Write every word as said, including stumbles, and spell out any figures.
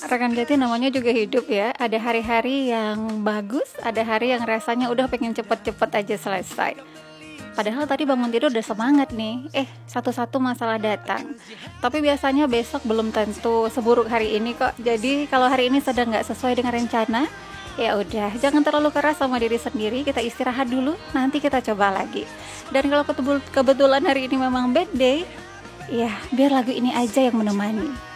Rekan Jati namanya juga hidup ya. Ada hari-hari yang bagus, ada hari yang rasanya udah pengen cepet-cepet aja selesai. Padahal tadi bangun tidur udah semangat nih. Eh, satu-satu masalah datang. Tapi biasanya besok belum tentu seburuk hari ini kok. Jadi kalau hari ini sedang nggak sesuai dengan rencana, ya udah, jangan terlalu keras sama diri sendiri. Kita istirahat dulu, nanti kita coba lagi. Dan kalau kebetulan hari ini memang bad day, ya biar lagu ini aja yang menemani.